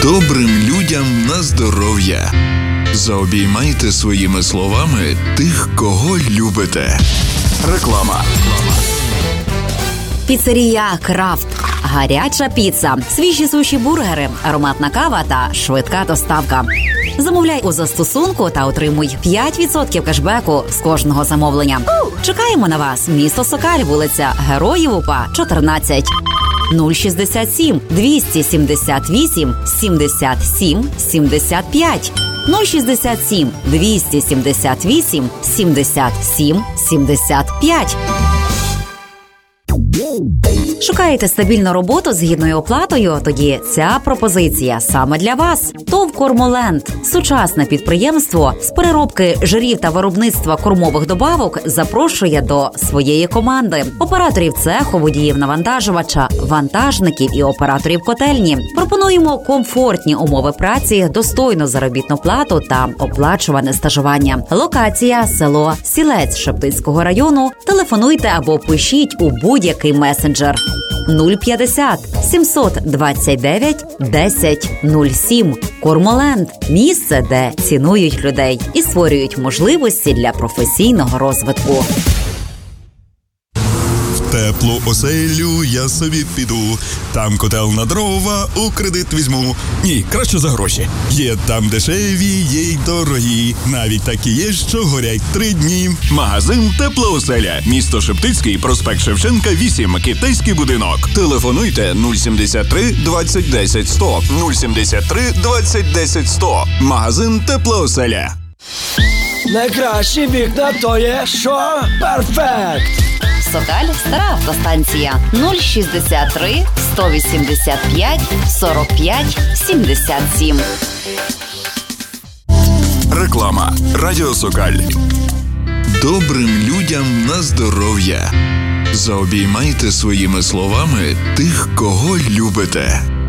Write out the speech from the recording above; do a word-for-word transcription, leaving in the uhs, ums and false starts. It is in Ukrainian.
Добрим людям на здоров'я. Заобіймайте своїми словами тих, кого любите. Реклама. Піцерія «Крафт». Гаряча піца, свіжі суші-бургери, ароматна кава та швидка доставка. Замовляй у застосунку та отримуй п'ять відсотків кешбеку з кожного замовлення. Чекаємо на вас. Місто Сокаль, вулиця Героїв УПА, чотирнадцять. нуль шістдесят сім двісті сімдесят вісім сімдесят сім сімдесят п'ять. нуль шістдесят сім двісті сімдесят вісім сімдесят сім сімдесят п'ять. Шукаєте стабільну роботу з гідною оплатою? Тоді ця пропозиція саме для вас. ТОВ «Кормоленд» – сучасне підприємство з переробки жирів та виробництва кормових добавок запрошує до своєї команди. Операторів цеху, водіїв навантажувача, вантажників і операторів котельні. Пропонуємо комфортні умови праці, достойну заробітну плату та оплачуване стажування. Локація – село Сілець Шептицького району. Телефонуйте або пишіть у будь-який месенджер. нуль п'ятдесят сімсот двадцять дев'ять десять нуль сім. «Кормоленд» – місце, де цінують людей і створюють можливості для професійного розвитку. Теплу оселю я собі піду, там котел на дрова у кредит візьму. Ні, краще за гроші. Є там дешеві, є й дорогі, навіть такі є, що горять три дні. Магазин «Тепла оселя». Місто Шептицький, проспект Шевченка, вісім, китайський будинок. Телефонуйте нуль сімдесят три двадцять десять сто. нуль сімдесят три двадцять десять сто. Магазин «Тепла оселя». Найкращі вікна то є що? Перфект! Сокаль, стара автостанція. нуль шістдесят три сто вісімдесят п'ять сорок п'ять сімдесят сім. Реклама. Радіо Сокаль. Добрим людям на здоров'я. Заобіймайте своїми словами тих, кого любите.